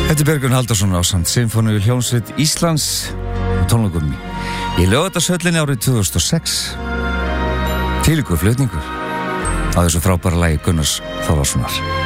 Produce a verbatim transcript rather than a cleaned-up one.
Þetta er Björgun Halldórsson ásamt Sinfóníu hljómsveit Íslands tónleikum í Laugardalshöllinni árið tvö þúsund og sex. Þvílíkur flutningur á þessu frábæra lagi Gunnars Þórðarsonar.